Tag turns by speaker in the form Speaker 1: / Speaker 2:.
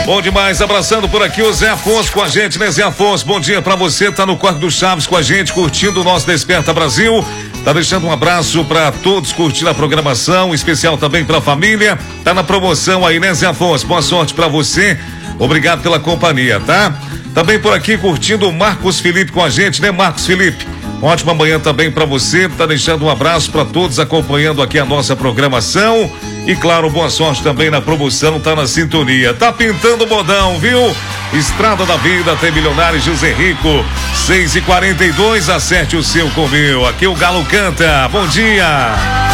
Speaker 1: Bom demais, abraçando por aqui o Zé Afonso com a gente, né, Zé Afonso? Bom dia pra você, tá no Corte do Chaves com a gente, curtindo o nosso Desperta Brasil. Tá deixando um abraço pra todos curtindo a programação, especial também pra família. Tá na promoção aí, né, Zé Afonso? Boa sorte pra você. Obrigado pela companhia, tá? Também por aqui curtindo o Marcos Felipe com a gente, né, Marcos Felipe? Uma ótima manhã também pra você. Tá deixando um abraço pra todos acompanhando aqui a nossa programação. E claro, boa sorte também na promoção, tá na sintonia. Tá pintando o bodão, viu? Estrada da Vida, tem Milionário José Rico. 6h42, acerte o seu com o meu. Aqui o Galo canta. Bom dia.